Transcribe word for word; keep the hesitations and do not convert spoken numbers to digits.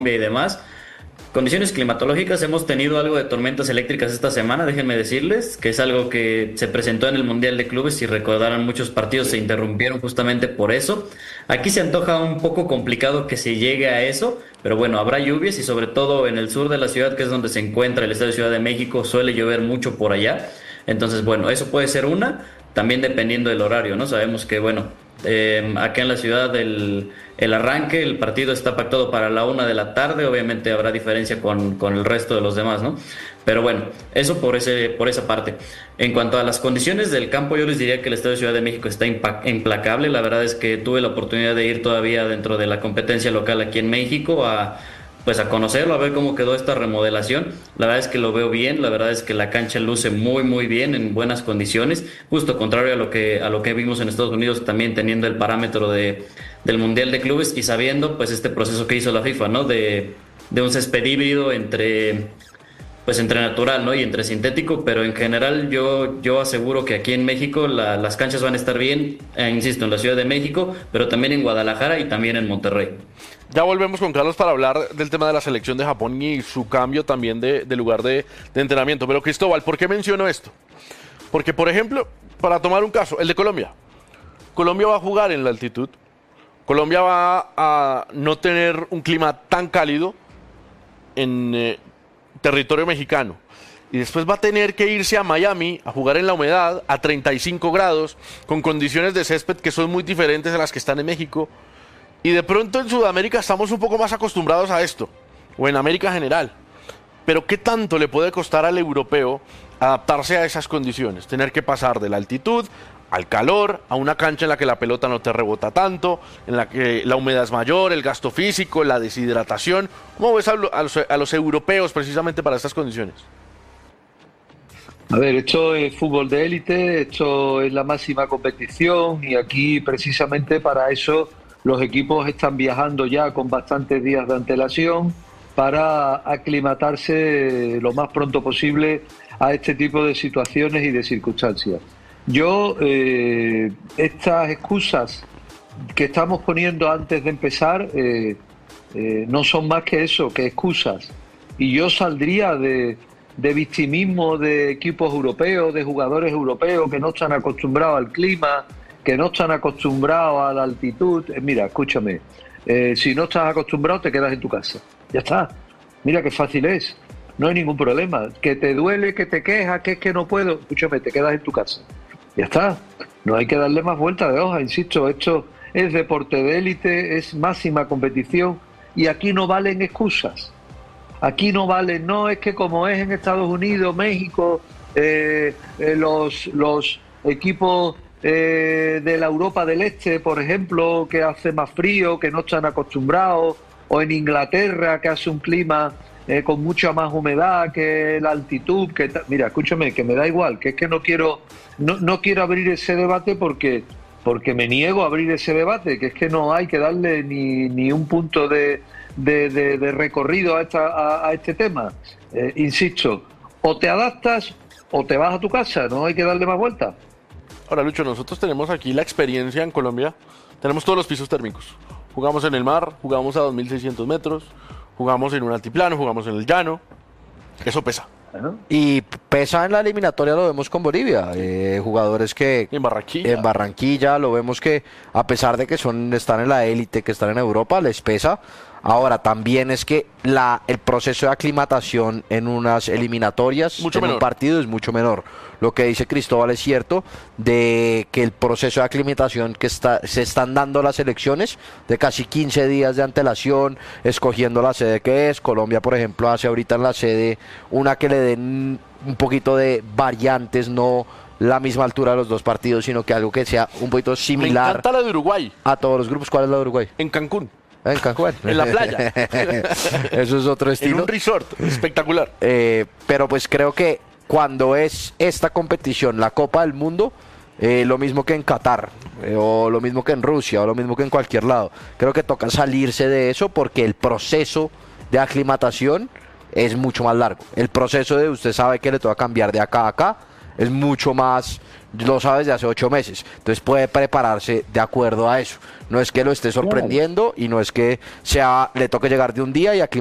y demás. Condiciones climatológicas, hemos tenido algo de tormentas eléctricas esta semana, déjenme decirles, que es algo que se presentó en el Mundial de Clubes. Si recordarán, muchos partidos se interrumpieron justamente por eso. Aquí se antoja un poco complicado que se llegue a eso, pero bueno, habrá lluvias y sobre todo en el sur de la ciudad, que es donde se encuentra el Estadio Ciudad de México, suele llover mucho por allá. Entonces, bueno, eso puede ser una, también dependiendo del horario, ¿no? Sabemos que, bueno, eh, acá en la ciudad el, el arranque, el partido está pactado para la una de la tarde, obviamente habrá diferencia con, con el resto de los demás, ¿no? Pero bueno, eso por ese, por esa parte. En cuanto a las condiciones del campo, yo les diría que el Estadio Ciudad de México está impa- implacable. La verdad es que tuve la oportunidad de ir todavía dentro de la competencia local aquí en México a pues a conocerlo, a ver cómo quedó esta remodelación. La verdad es que lo veo bien, la verdad es que la cancha luce muy muy bien, en buenas condiciones, justo contrario a lo que a lo que vimos en Estados Unidos, también teniendo el parámetro de del Mundial de Clubes y sabiendo pues este proceso que hizo la FIFA, ¿no? De de un césped híbrido entre pues entre natural, ¿no? Y entre sintético, pero en general yo, yo aseguro que aquí en México la- las canchas van a estar bien, eh, insisto, en la Ciudad de México, pero también en Guadalajara y también en Monterrey. Ya volvemos con Carlos para hablar del tema de la selección de Japón y su cambio también de, de lugar de, de entrenamiento. Pero Cristóbal, ¿por qué menciono esto? Porque, por ejemplo, para tomar un caso, el de Colombia. Colombia va a jugar en la altitud. Colombia va a no tener un clima tan cálido en eh, territorio mexicano. Y después va a tener que irse a Miami a jugar en la humedad a treinta y cinco grados, con condiciones de césped que son muy diferentes a las que están en México. Y de pronto en Sudamérica estamos un poco más acostumbrados a esto, o en América en general. Pero ¿qué tanto le puede costar al europeo adaptarse a esas condiciones? Tener que pasar de la altitud al calor, a una cancha en la que la pelota no te rebota tanto, en la que la humedad es mayor, el gasto físico, la deshidratación. ¿Cómo ves a, lo- a los, a los europeos precisamente para estas condiciones? A ver, esto es fútbol de élite, esto es la máxima competición y aquí precisamente para eso los equipos están viajando ya con bastantes días de antelación para aclimatarse lo más pronto posible a este tipo de situaciones y de circunstancias. Yo, eh, estas excusas que estamos poniendo antes de empezar eh, eh, no son más que eso, que excusas. Y yo saldría de, de victimismo de equipos europeos, de jugadores europeos que no están acostumbrados al clima, que no están acostumbrados a la altitud. Eh, Mira, escúchame, eh, si no estás acostumbrado te quedas en tu casa. Ya está. Mira qué fácil es. No hay ningún problema. Que te duele, que te quejas, que es que no puedo. Escúchame, te quedas en tu casa. Ya está. No hay que darle más vuelta de hoja, insisto. Esto es deporte de élite, es máxima competición y aquí no valen excusas. Aquí no valen, no es que como es en Estados Unidos, México, eh, eh, los, los equipos eh, de la Europa del Este, por ejemplo, que hace más frío, que no están acostumbrados, o en Inglaterra, que hace un clima eh, con mucha más humedad, que la altitud, que ta- mira, escúchame, que me da igual, que es que no quiero, no, no quiero abrir ese debate porque, porque me niego a abrir ese debate, que es que no hay que darle ni, ni un punto de, de, de- de recorrido a, esta, a, a este tema. Eh, insisto, o te adaptas o te vas a tu casa, no hay que darle más vuelta. Ahora, Lucho, nosotros tenemos aquí la experiencia en Colombia. Tenemos todos los pisos térmicos. Jugamos en el mar, jugamos a dos mil seiscientos metros, jugamos en un altiplano, jugamos en el llano. Eso pesa. ¿no? Y pesa en la eliminatoria, lo vemos con Bolivia. Eh, jugadores que En Barranquilla. en Barranquilla lo vemos que a pesar de que son están en la élite, que están en Europa, les pesa. Ahora también es que la el proceso de aclimatación en unas eliminatorias, Mucho en un menor. partido es mucho menor. Lo que dice Cristóbal es cierto de que el proceso de aclimatación que está, se están dando las elecciones de casi quince días de antelación, escogiendo la sede que es. Colombia, por ejemplo, hace ahorita en la sede una que le den un poquito de variantes, no la misma altura de los dos partidos, sino que algo que sea un poquito Me similar encanta la de Uruguay, a todos los grupos. ¿Cuál es la de Uruguay? en Cancún, En Cancún. en la playa, Eso es otro en estilo. un resort espectacular. Eh, pero pues creo que cuando es esta competición, la Copa del Mundo, eh, lo mismo que en Qatar, eh, o lo mismo que en Rusia, o lo mismo que en cualquier lado, creo que toca salirse de eso porque el proceso de aclimatación es mucho más largo. El proceso de usted sabe que le toca cambiar de acá a acá es mucho más, lo sabes de hace ocho meses, entonces puede prepararse de acuerdo a eso. No es que lo esté sorprendiendo y no es que sea le toque llegar de un día y aquí